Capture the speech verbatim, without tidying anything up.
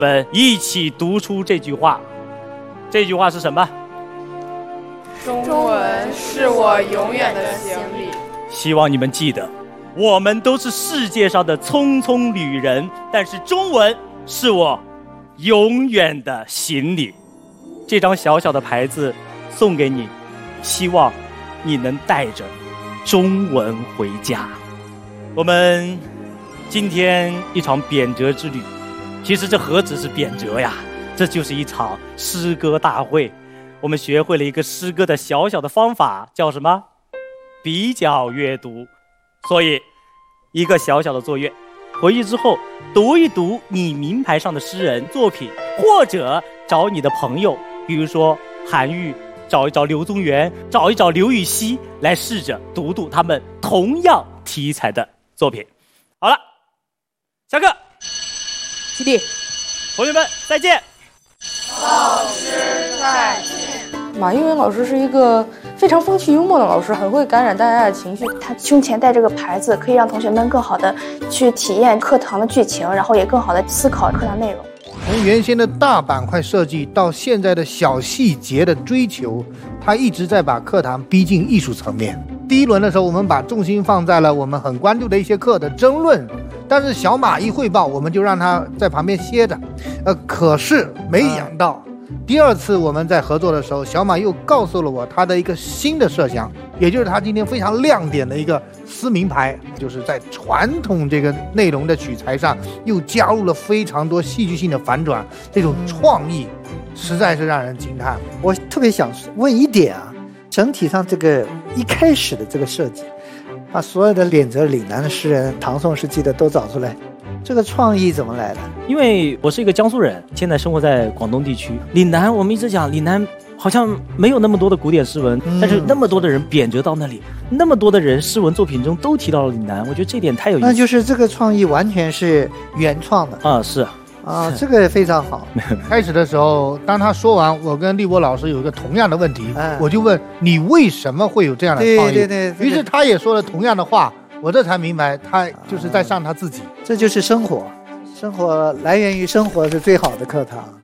我们一起读出这句话。这句话是什么？ 中文是我永远的行李。 希望你们记得，我们都是世界上的匆匆旅人，但是中文是我永远的行李。这张小小的牌子送给你，希望你能带着中文回家。我们今天一场贬谪之旅，其实这何止是贬谪呀，这就是一场诗歌大会。我们学会了一个诗歌的小小的方法，叫什么？比较阅读。所以一个小小的作业，回去之后读一读你名牌上的诗人作品，或者找你的朋友，比如说韩愈，找一找刘宗元，找一找刘禹锡，来试着读读他们同样题材的作品。好了，下课。 基地， 同学们再见。 老师再见。 马英文老师是一个非常风趣幽默的老师，很会感染大家的情绪。 他胸前带这个牌子，可以让同学们更好的去体验课堂的剧情，然后也更好的思考课堂内容。 从原先的大板块设计到现在的小细节的追求，他一直在把课堂逼近艺术层面。第一轮的时候，我们把重心放在了我们很关注的一些课的争论，但是小马一汇报，我们就让他在旁边歇着。呃，可是没想到，第二次我们在合作的时候，小马又告诉了我他的一个新的设想，也就是他今天非常亮点的一个撕名牌，就是在传统这个内容的取材上又加入了非常多戏剧性的反转，这种创意实在是让人惊叹。 我特别想问一点啊，整体上这个一开始的这个设计，把所有的贬谪岭南的诗人、唐宋时期的都找出来，这个创意怎么来的？ 因为我是一个江苏人，现在生活在广东地区。岭南，我们一直讲岭南好像没有那么多的古典诗文，嗯、但是那么多的人贬谪到那里，那么多的人诗文作品中都提到了岭南，我觉得这点太有意思了。 那就是这个创意完全是原创的啊，是啊，这个非常好。 开始的时候，当他说完，我跟立波老师有一个同样的问题，嗯、我就问你为什么会有这样的创意？ 对对对。 于是他也说了同样的话，我这才明白他就是在上他自己。 这就是生活，生活来源于生活是最好的课堂。